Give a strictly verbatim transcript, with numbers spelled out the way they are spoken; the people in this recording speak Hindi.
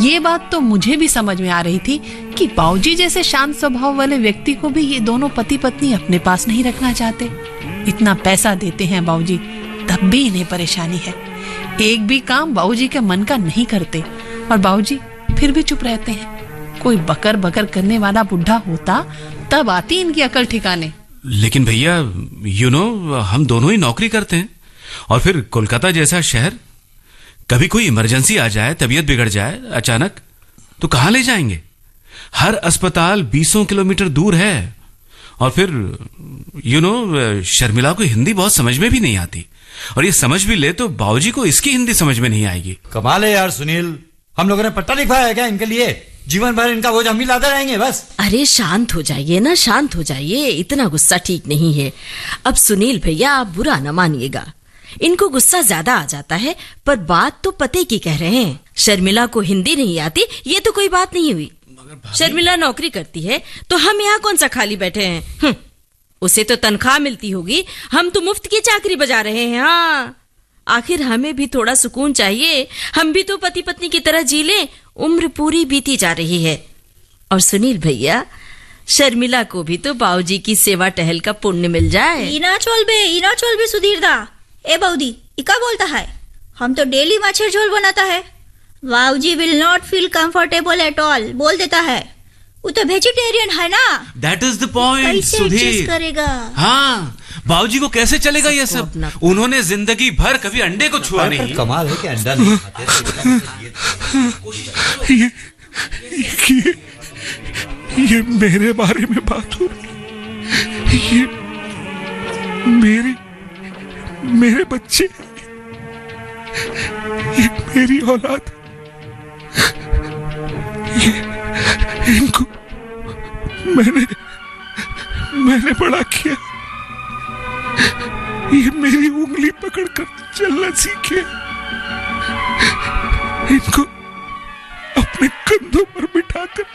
ये बात तो मुझे भी समझ में आ रही थी कि बाबूजी जैसे शांत स्वभाव वाले व्यक्ति को भी ये दोनों पति पत्नी अपने पास नहीं रखना चाहते। इतना पैसा देते हैं बाबूजी, तब भी इन्हें परेशानी है। एक भी काम बाबूजी के मन का नहीं करते और बाबूजी फिर भी चुप रहते हैं। कोई बकर बकर करने वाला बुढ़ा होता तब आती इनकी अकल ठिकाने। लेकिन भैया यू नो हम दोनों ही नौकरी करते हैं, और फिर कोलकाता जैसा शहर, कभी कोई इमरजेंसी आ जाए, तबीयत बिगड़ जाए अचानक, तो कहाँ ले जाएंगे? हर अस्पताल बीसों किलोमीटर दूर है। और फिर यू नो शर्मिला को हिंदी बहुत समझ में भी नहीं आती, और ये समझ भी ले तो बाबूजी को इसकी हिंदी समझ में नहीं आएगी। कमाल है यार सुनील, हम लोगों ने पट्टा लिखवाया है क्या इनके लिए? जीवन भर इनका बोझ हम ही लाते रहेंगे बस। अरे शांत हो जाइए ना, शांत हो जाइए, इतना गुस्सा ठीक नहीं है। अब सुनील भैया आप बुरा न मानिएगा, इनको गुस्सा ज्यादा आ जाता है, पर बात तो पते की कह रहे हैं। शर्मिला को हिंदी नहीं आती ये तो कोई बात नहीं हुई। शर्मिला नौकरी करती है तो हम यहाँ कौन सा खाली बैठे हैं? उसे तो तनख्वाह मिलती होगी, हम तो मुफ्त की चाकरी बजा रहे हैं। हाँ, आखिर हमें भी थोड़ा सुकून चाहिए, हम भी तो पति पत्नी की तरह जी लें। उम्र पूरी बीती जा रही है। और सुनील भैया, शर्मिला को भी तो बाबूजी की सेवा टहल का पुण्य मिल जाए। इना चोल बे, इना चोल बे सुधीर दा। ए बाऊदी, इका बोलता है, हम तो डेली मच्छर झोल बनाता है। बाबूजी will not feel comfortable at all, बोल देता है। वो तो वेजिटेरियन है ना। That is the point Sudhir. करेगा। हाँ, बाबूजी को कैसे चलेगा ये सब? उन्होंने जिंदगी भर कभी अंडे को छुआ नहीं। कमाल है कि अंडा नहीं खाते। ये, ये, ये मेरे बारे में बात हो रही, ये मेरे मेरे बच्चे, ये मेरी औलाद, ये इनको मैंने मैंने बड़ा किया, ये मेरी उंगली पकड़कर चलना सीखे, इनको अपने कंधों पर बिठाकर